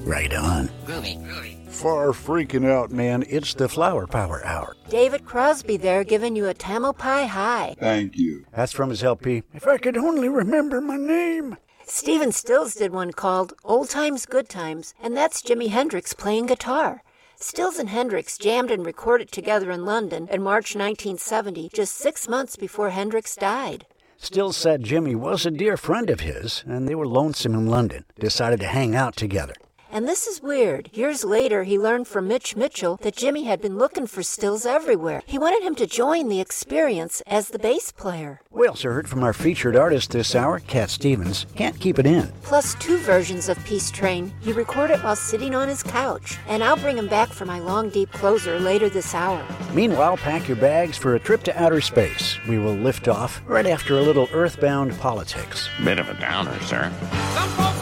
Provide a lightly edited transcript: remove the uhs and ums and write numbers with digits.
Right on. Far freaking out, man. It's the Flower Power Hour. David Crosby there giving you a Tamalpais high. Thank you. That's from his LP. If I could only remember my name. Stephen Stills did one called Old Times, Good Times, and that's Jimi Hendrix playing guitar. Stills and Hendrix jammed and recorded together in London in March 1970, just 6 months before Hendrix died. Stills said Jimmy was a dear friend of his, and they were lonesome in London. Decided to hang out together. And this is weird. Years later, he learned from Mitch Mitchell that Jimmy had been looking for Stills everywhere. He wanted him to join the experience as the bass player. We also heard from our featured artist this hour, Cat Stevens. Can't keep it in. Plus 2 versions of Peace Train. He recorded while sitting on his couch. And I'll bring him back for my long, deep closer later this hour. Meanwhile, pack your bags for a trip to outer space. We will lift off right after a little earthbound politics. Bit of a downer, sir.